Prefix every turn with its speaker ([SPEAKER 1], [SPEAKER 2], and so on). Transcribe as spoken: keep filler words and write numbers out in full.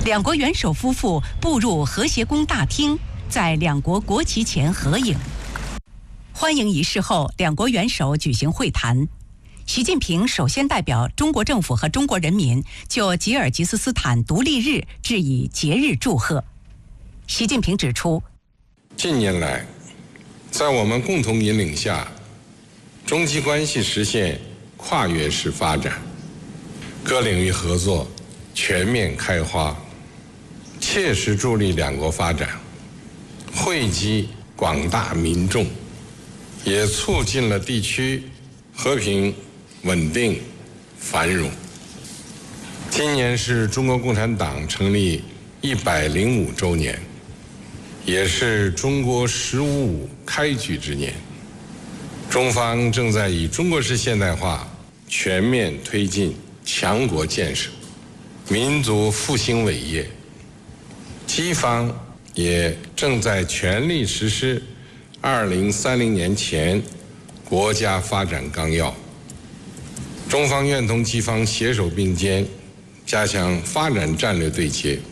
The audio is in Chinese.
[SPEAKER 1] 两国元首夫妇步入和谐宫大厅，在两国国旗前合影。欢迎仪式后，两国元首举行会谈。习近平首先代表中国政府和中国人民就吉尔吉斯斯坦独立日致以节日祝贺。习近平指出，
[SPEAKER 2] 近年来，在我们共同引领下，中吉关系实现跨越式发展，各领域合作全面开花，切实助力两国发展，惠及广大民众，也促进了地区和平、稳定、繁荣。今年是中国共产党成立一百零五周年，也是中国“十五五”开局之年。中方正在以中国式现代化全面推进强国建设、民族复兴伟业。西方也正在全力实施二零三零年前国家发展纲要。中方愿同西方携手并肩，加强发展战略对接。